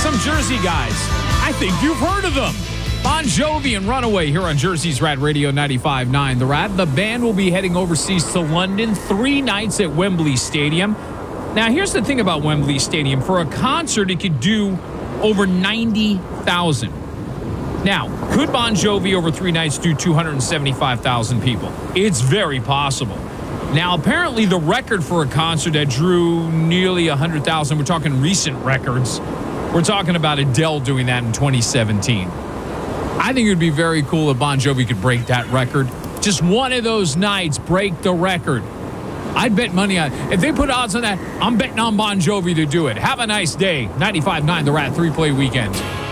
Some Jersey guys. I think you've heard of them. Bon Jovi and Runaway here on Jersey's Rad Radio 95.9. The Rad, the band will be heading overseas to London, 3 nights at Wembley Stadium. Now, here's the thing about Wembley Stadium. For a concert, it could do over 90,000. Now, could Bon Jovi over 3 nights do 275,000 people? It's very possible. Now, apparently the record for a concert that drew nearly 100,000, we're talking recent records. We're talking about Adele doing that in 2017. I think it would be very cool if Bon Jovi could break that record. Just one of those nights, break the record. I'd bet money on it. If they put odds on that, I'm betting on Bon Jovi to do it. Have a nice day. 95.9 The Rat 3-Play Weekend.